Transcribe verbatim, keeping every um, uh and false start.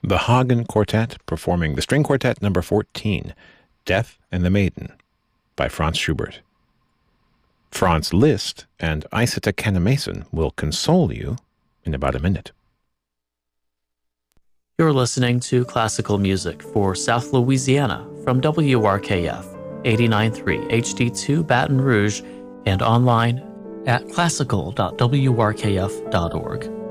The Hagen Quartet performing the String Quartet number fourteen, Death and the Maiden, by Franz Schubert. Franz Liszt and Isata Kannemason will console you in about a minute. You're listening to classical music for South Louisiana from W R K F eighty-nine point three H D two Baton Rouge and online at classical dot w r k f dot org.